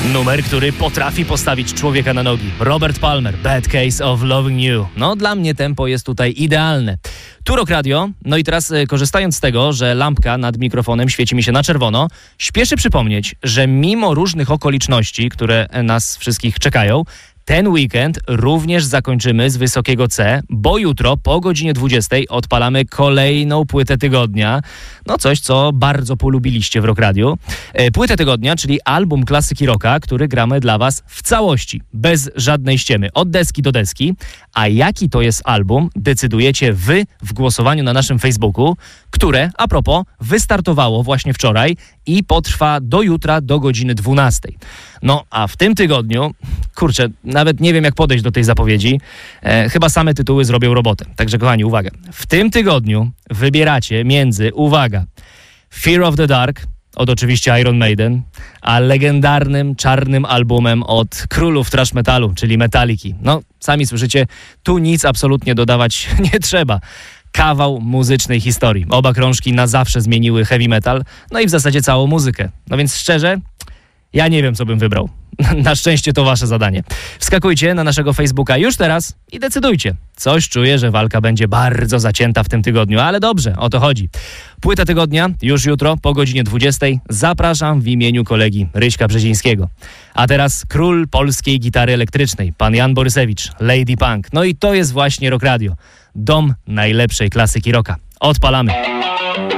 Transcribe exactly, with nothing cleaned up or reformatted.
Numer, który potrafi postawić człowieka na nogi. Robert Palmer, Bad Case of Loving You. No, dla mnie tempo jest tutaj idealne. Tu Rock Radio. No i teraz, korzystając z tego, że lampka nad mikrofonem świeci mi się na czerwono, śpieszę przypomnieć, że mimo różnych okoliczności, które nas wszystkich czekają, ten weekend również zakończymy z wysokiego C, bo jutro po godzinie dwudziestej odpalamy kolejną płytę tygodnia. No coś, co bardzo polubiliście w Rock Radio. Płytę tygodnia, czyli album klasyki rocka, który gramy dla was w całości, bez żadnej ściemy, od deski do deski. A jaki to jest album, decydujecie wy w głosowaniu na naszym Facebooku, które, a propos, wystartowało właśnie wczoraj i potrwa do jutra do godziny dwunastej. No, a w tym tygodniu, kurczę, nawet nie wiem jak podejść do tej zapowiedzi, e, chyba same tytuły zrobią robotę. Także kochani, uwaga. W tym tygodniu wybieracie między, uwaga, Fear of the Dark, od oczywiście Iron Maiden, a legendarnym, czarnym albumem od królów thrash metalu, czyli Metaliki. No, sami słyszycie, tu nic absolutnie dodawać nie trzeba. Kawał muzycznej historii. Oba krążki na zawsze zmieniły heavy metal, no i w zasadzie całą muzykę. No więc szczerze, ja nie wiem, co bym wybrał. Na szczęście to wasze zadanie. Wskakujcie na naszego Facebooka już teraz i decydujcie. Coś czuję, że walka będzie bardzo zacięta w tym tygodniu, ale dobrze, o to chodzi. Płyta tygodnia już jutro po godzinie dwudziestej. Zapraszam w imieniu kolegi Ryśka Brzezińskiego. A teraz król polskiej gitary elektrycznej, pan Jan Borysewicz, Lady Punk. No i to jest właśnie Rock Radio. Dom najlepszej klasyki rocka. Odpalamy.